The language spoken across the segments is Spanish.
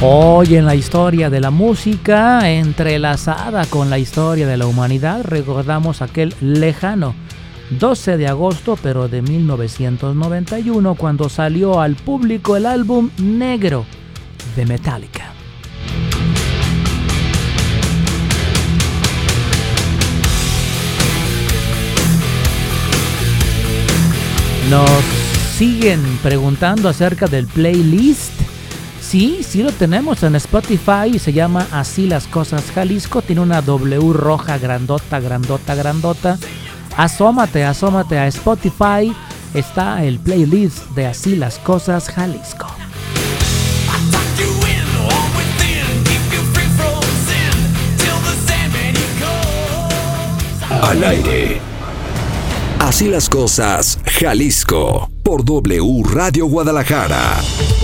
Hoy en la historia de la música, entrelazada con la historia de la humanidad, recordamos aquel lejano 12 de agosto, pero de 1991, cuando salió al público el álbum Negro de Metallica. Nos siguen preguntando acerca del playlist. Sí lo tenemos en Spotify, se llama Así las Cosas Jalisco, tiene una W roja grandota. Asómate a Spotify, está el playlist de Así las Cosas Jalisco. Al aire. Así las Cosas Jalisco, por W Radio Guadalajara.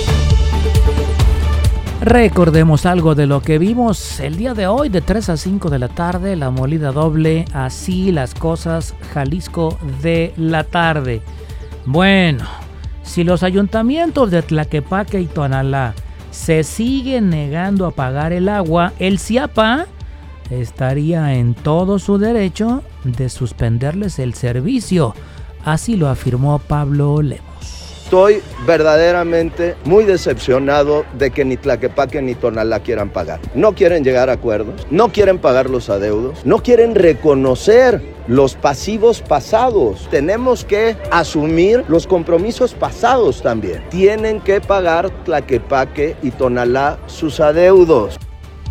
Recordemos algo de lo que vimos el día de hoy de 3 a 5 de la tarde, la molida doble, Así las Cosas Jalisco de la tarde. Bueno, si los ayuntamientos de Tlaquepaque y Tonalá se siguen negando a pagar el agua, el CIAPA estaría en todo su derecho de suspenderles el servicio. Así lo afirmó Pablo Lemos. Estoy verdaderamente muy decepcionado de que ni Tlaquepaque ni Tonalá quieran pagar. No quieren llegar a acuerdos, no quieren pagar los adeudos, no quieren reconocer los pasivos pasados. Tenemos que asumir los compromisos pasados también. Tienen que pagar Tlaquepaque y Tonalá sus adeudos.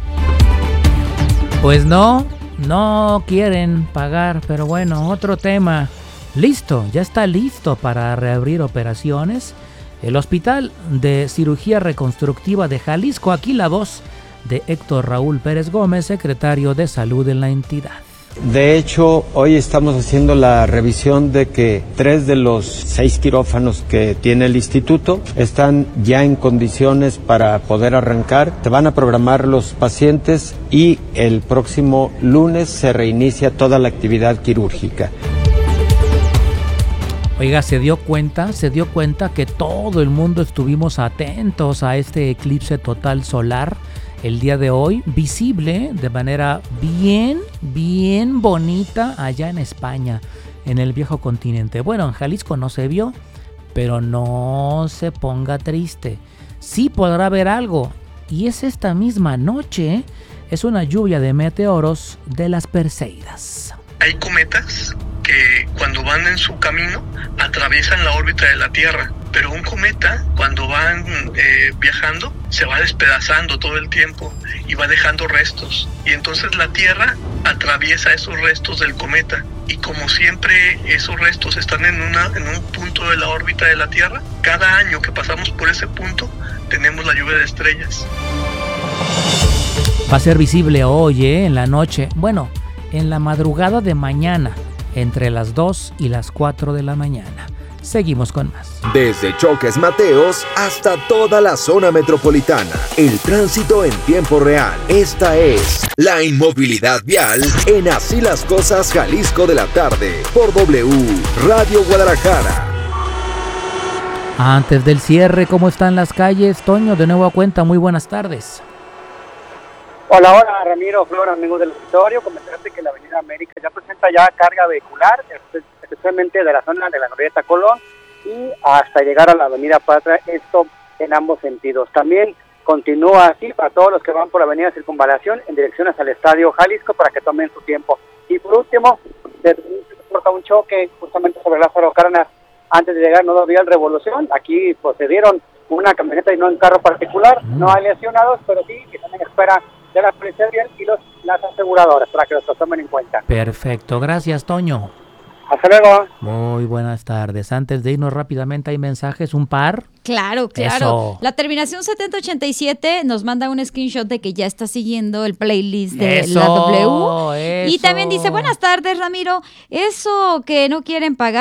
Pues no quieren pagar, pero bueno, otro tema. Listo, ya está listo para reabrir operaciones el Hospital de Cirugía Reconstructiva de Jalisco. Aquí la voz de Héctor Raúl Pérez Gómez, secretario de Salud en la entidad. De hecho, hoy estamos haciendo la revisión de que 3 de los 6 quirófanos que tiene el instituto están ya en condiciones para poder arrancar. Se van a programar los pacientes y el próximo lunes se reinicia toda la actividad quirúrgica. Oiga, se dio cuenta que todo el mundo estuvimos atentos a este eclipse total solar el día de hoy, visible de manera bien bonita allá en España, en el viejo continente. Bueno, en Jalisco no se vio, pero no se ponga triste. Sí podrá haber algo, y es esta misma noche, es una lluvia de meteoros de las Perseidas. Hay cometas que cuando van en su camino atraviesan la órbita de la Tierra, pero un cometa cuando van viajando se va despedazando todo el tiempo y va dejando restos, y entonces la Tierra atraviesa esos restos del cometa, y como siempre esos restos están en un punto de la órbita de la Tierra, cada año que pasamos por ese punto tenemos la lluvia de estrellas. Va a ser visible hoy, en la noche, bueno, en la madrugada de mañana, entre las 2 y las 4 de la mañana. Seguimos con más. Desde Choques Mateos hasta toda la zona metropolitana. El tránsito en tiempo real. Esta es la inmovilidad vial en Así las Cosas Jalisco de la tarde. Por W Radio Guadalajara. Antes del cierre, ¿cómo están las calles? Toño, de nuevo a cuenta, muy buenas tardes. Hola, Ramiro, Flor, amigos del auditorio. Comentarte que la Avenida América ya presenta carga vehicular, especialmente de la zona de la Glorieta Colón y hasta llegar a la Avenida Patria, esto en ambos sentidos. También continúa así para todos los que van por la Avenida Circunvalación en dirección hacia el Estadio Jalisco para que tomen su tiempo. Y por último, se reporta un choque justamente sobre Lázaro Cárdenas antes de llegar Nueva Vía Revolución. Aquí procedieron una camioneta y no un carro particular. No hay lesionados, pero sí que están en espera de la policía vial y las aseguradoras para que los tomen en cuenta. Perfecto, gracias Toño. Hasta luego. Muy buenas tardes. Antes de irnos rápidamente, ¿hay mensajes? ¿Un par? Claro. Eso. La terminación 7087 nos manda un screenshot de que ya está siguiendo el playlist de Eso, la W. eso. Y también dice, buenas tardes, Ramiro. Eso que no quieren pagar,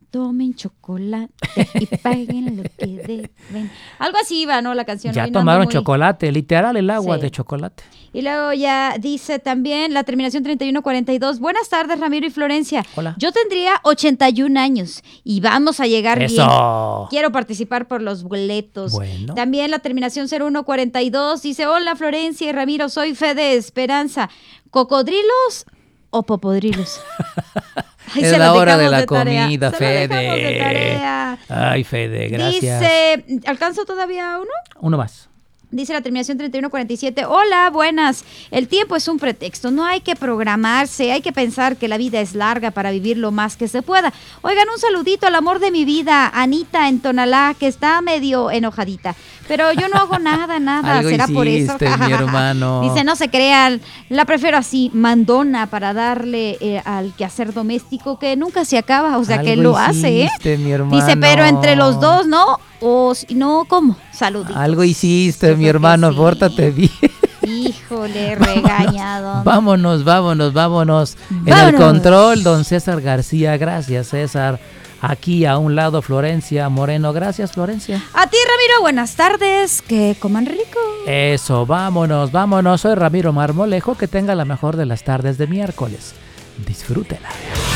tomen chocolate y paguen lo que deben. Algo así iba, ¿no? La canción. Ya Hoy no tomaron ando muy- chocolate, literal el agua Sí. de chocolate. Y luego ya dice también la terminación 3142. Buenas tardes, Ramiro y Florencia. Hola. Yo tendría 81 años y vamos a llegar bien. Eso. Quiero participar por los boletos. Bueno. También la terminación 0142 dice, hola Florencia y Ramiro, soy Fede Esperanza. ¿Cocodrilos o popodrilos? Ay, Es se la las hora de dejamos la tarea. comida, Se las dejamos de Fede. tarea. Ay, Fede, gracias. Dice, ¿alcanzo todavía uno? Uno más. Dice la terminación 3147, hola, buenas. El tiempo es un pretexto, no hay que programarse, hay que pensar que la vida es larga para vivir lo más que se pueda. Oigan, un saludito al amor de mi vida, Anita en Tonalá, que está medio enojadita. Pero yo no hago nada, Algo será por eso. hiciste, mi hermano. Dice, no se crean, la prefiero así, mandona, para darle al quehacer doméstico que nunca se acaba, o sea que Algo lo hace, hiciste, mi hermano. Dice, pero entre los dos, ¿no? O si no, ¿cómo? Saluditos. Algo hiciste, Yo mi creo que hermano, sí. pórtate bien. Híjole, regañado. Vámonos. En el Vámonos. control, don César García. Gracias, César. Aquí a un lado, Florencia Moreno. Gracias, Florencia. A ti, Ramiro, buenas tardes. Que coman rico. Eso, vámonos. Soy Ramiro Marmolejo. Que tenga la mejor de las tardes de miércoles. Disfrútela.